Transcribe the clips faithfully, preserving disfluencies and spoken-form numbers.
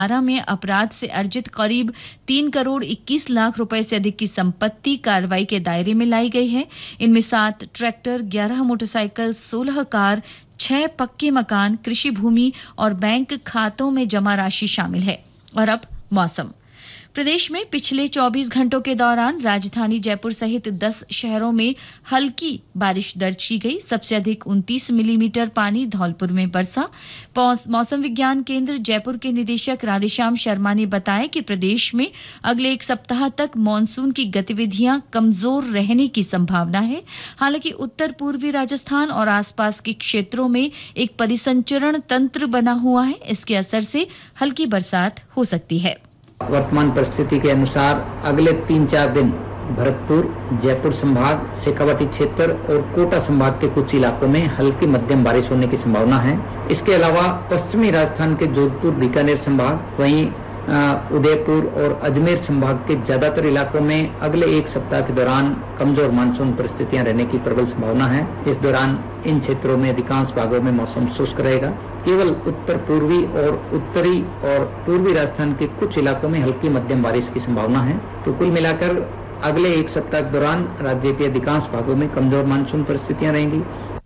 में अपराध से अर्जित करीब तीन करोड़ इक्कीस लाख रुपए से अधिक की संपत्ति कार्रवाई के दायरे में लाई गई है। इनमें सात ट्रैक्टर, ग्यारह मोटरसाइकिल, सोलह कार, छह पक्के मकान, कृषि भूमि और बैंक खातों में जमा राशि शामिल है। और अब मौसम। प्रदेश में पिछले चौबीस घंटों के दौरान राजधानी जयपुर सहित दस शहरों में हल्की बारिश दर्ज की गई। सबसे अधिक उनतीस मिलीमीटर पानी धौलपुर में बरसा। मौसम विज्ञान केंद्र जयपुर के निदेशक राधेश्याम शर्मा ने बताया कि प्रदेश में अगले एक सप्ताह तक मानसून की गतिविधियां कमजोर रहने की संभावना है। हालांकि उत्तर पूर्वी राजस्थान और आसपास के क्षेत्रों में एक परिसंचरण तंत्र बना हुआ है। इसके असर से हल्की बरसात हो सकती है। वर्तमान परिस्थिति के अनुसार अगले तीन चार दिन भरतपुर, जयपुर संभाग, शेखावाटी क्षेत्र और कोटा संभाग के कुछ इलाकों में हल्की मध्यम बारिश होने की संभावना है। इसके अलावा पश्चिमी राजस्थान के जोधपुर, बीकानेर संभाग, वहीं उदयपुर और अजमेर संभाग के ज्यादातर इलाकों में अगले एक सप्ताह के दौरान कमजोर मानसून परिस्थितियां रहने की प्रबल संभावना है। इस दौरान इन क्षेत्रों में अधिकांश भागों में मौसम शुष्क रहेगा। केवल उत्तर पूर्वी और उत्तरी और पूर्वी राजस्थान के कुछ इलाकों में हल्की मध्यम बारिश की संभावना है। तो कुल मिलाकर अगले एक सप्ताह के दौरान राज्य के अधिकांश भागों में कमजोर मानसून परिस्थितियां रहेंगी।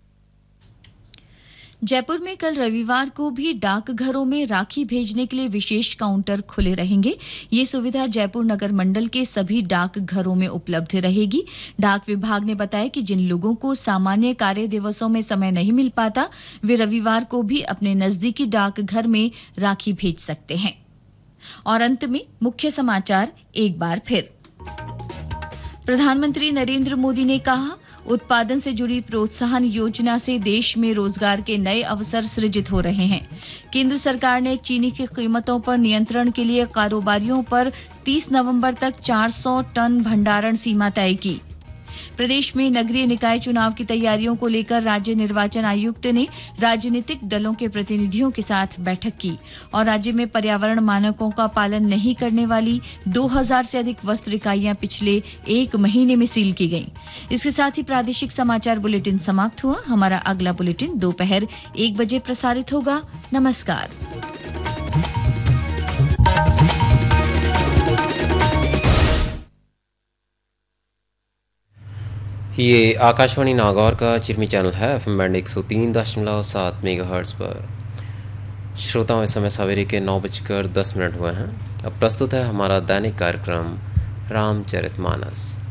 जयपुर में कल रविवार को भी डाकघरों में राखी भेजने के लिए विशेष काउंटर खुले रहेंगे। ये सुविधा जयपुर नगर मंडल के सभी डाकघरों में उपलब्ध रहेगी। डाक विभाग ने बताया कि जिन लोगों को सामान्य कार्य दिवसों में समय नहीं मिल पाता, वे रविवार को भी अपने नजदीकी डाकघर में राखी भेज सकते हैं। और अंत में मुख्य समाचार एक बार फिर। प्रधानमंत्री नरेंद्र मोदी ने कहा, उत्पादन से जुड़ी प्रोत्साहन योजना से देश में रोजगार के नए अवसर सृजित हो रहे हैं। केंद्र सरकार ने चीनी की कीमतों पर नियंत्रण के लिए कारोबारियों पर तीस नवंबर तक चार सौ टन भंडारण सीमा तय की। प्रदेश में नगरीय निकाय चुनाव की तैयारियों को लेकर राज्य निर्वाचन आयुक्त ने राजनीतिक दलों के प्रतिनिधियों के साथ बैठक की। और राज्य में पर्यावरण मानकों का पालन नहीं करने वाली दो हज़ार से अधिक वस्त्र इकाइयां पिछले एक महीने में सील की गईं। इसके साथ ही प्रादेशिक समाचार बुलेटिन समाप्त हुआ। हमारा अगला बुलेटिन दोपहर एक बजे प्रसारित होगा। नमस्कार। ये आकाशवाणी नागौर का चिरमी चैनल है। एफएम बैंड एक सौ तीन दशमलव सात मेगाहर्ट्ज पर। श्रोताओं, इस समय सवेरे के नौ बजकर दस मिनट हुए हैं। अब प्रस्तुत है हमारा दैनिक कार्यक्रम रामचरितमानस।